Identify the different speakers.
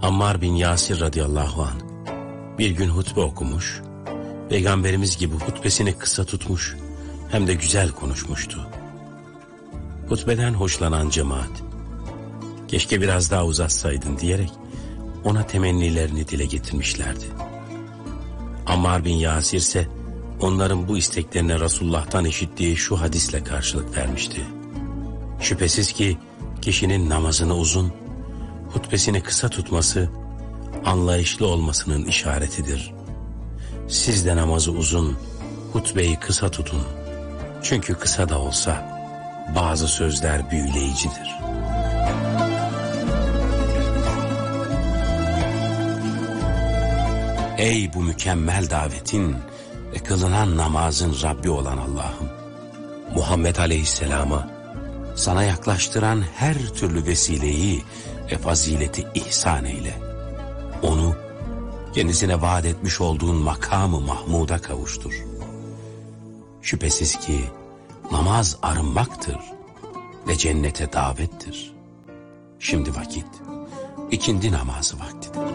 Speaker 1: Ammar bin Yasir radıyallahu anh bir gün hutbe okumuş, Peygamberimiz gibi hutbesini kısa tutmuş, hem de güzel konuşmuştu. Hutbeden hoşlanan cemaat, keşke biraz daha uzatsaydın diyerek ona temennilerini dile getirmişlerdi. Ammar bin Yasir ise onların bu isteklerine Resulullah'tan işittiği şu hadisle karşılık vermişti. Şüphesiz ki kişinin namazını uzun, hutbesini kısa tutması, anlayışlı olmasının işaretidir. Siz de namazı uzun, hutbeyi kısa tutun. Çünkü kısa da olsa bazı sözler büyüleyicidir. Ey bu mükemmel davetin ve kılınan namazın Rabbi olan Allah'ım! Muhammed Aleyhisselam'a sana yaklaştıran her türlü vesileyi ve fazileti ihsan eyle. Onu kendisine vaat etmiş olduğun makamı Mahmud'a kavuştur. Şüphesiz ki namaz arınmaktır ve cennete davettir. Şimdi vakit, ikindi namazı vaktidir.